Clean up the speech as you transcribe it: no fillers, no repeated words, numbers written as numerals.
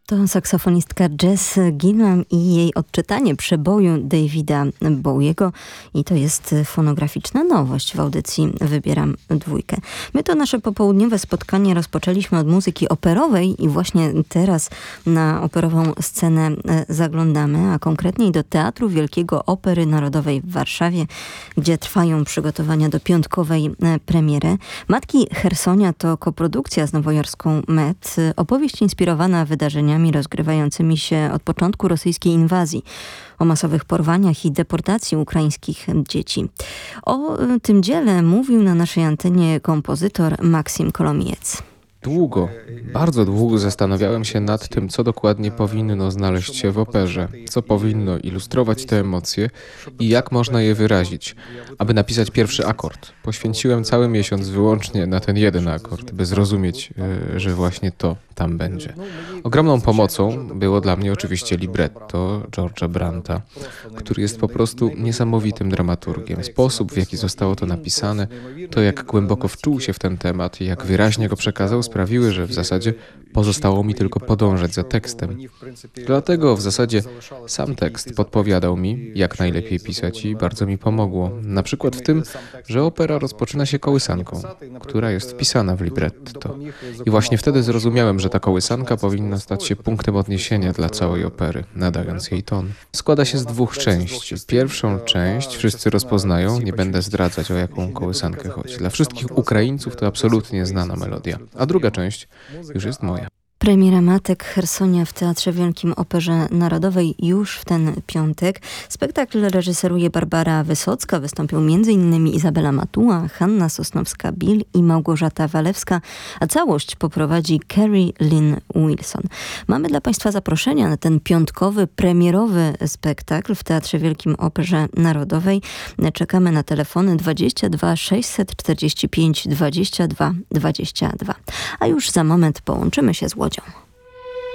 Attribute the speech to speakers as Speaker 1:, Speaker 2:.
Speaker 1: To saksofonistka Jess Gillam i jej odczytanie przeboju Davida Bowiego i to jest fonograficzna nowość w audycji Wybieram dwójkę. My to nasze popołudniowe spotkanie rozpoczęliśmy od muzyki operowej i właśnie teraz na operową scenę zaglądamy, a konkretniej do Teatru Wielkiego Opery Narodowej w Warszawie, gdzie trwają przygotowania do piątkowej premiery. Matki Chersonia to koprodukcja z nowojorską Met, opowieść inspirowana wydarzeniami rozgrywającymi się od początku rosyjskiej inwazji, o masowych porwaniach i deportacji ukraińskich dzieci. O tym dziele mówił na naszej antenie kompozytor Maksim Kolomijec.
Speaker 2: Bardzo długo zastanawiałem się nad tym, co dokładnie powinno znaleźć się w operze, co powinno ilustrować te emocje i jak można je wyrazić. Aby napisać pierwszy akord, poświęciłem cały miesiąc wyłącznie na ten jeden akord, by zrozumieć, że właśnie to tam będzie. Ogromną pomocą było dla mnie oczywiście libretto George'a Branta, który jest po prostu niesamowitym dramaturgiem. Sposób, w jaki zostało to napisane, to jak głęboko wczuł się w ten temat i jak wyraźnie go przekazał, sprawiły, że w zasadzie pozostało mi tylko podążać za tekstem. Dlatego w zasadzie sam tekst podpowiadał mi, jak najlepiej pisać i bardzo mi pomogło. Na przykład w tym, że opera rozpoczyna się kołysanką, która jest wpisana w libretto. I właśnie wtedy zrozumiałem, że ta kołysanka powinna stać się punktem odniesienia dla całej opery, nadając jej ton. Składa się z dwóch części. Pierwszą część wszyscy rozpoznają, nie będę zdradzać, o jaką kołysankę chodzi. Dla wszystkich Ukraińców to absolutnie znana melodia. A druga część już jest moja.
Speaker 1: Premiera Matek Chersonia w Teatrze Wielkim Operze Narodowej już w ten piątek. Spektakl reżyseruje Barbara Wysocka. Wystąpią m.in. Izabela Matuła, Hanna Sosnowska-Bill i Małgorzata Walewska, a całość poprowadzi Carrie Lynn Wilson. Mamy dla Państwa zaproszenia na ten piątkowy, premierowy spektakl w Teatrze Wielkim Operze Narodowej. Czekamy na telefony 22 645 22 22. A już za moment połączymy się z Łodzią.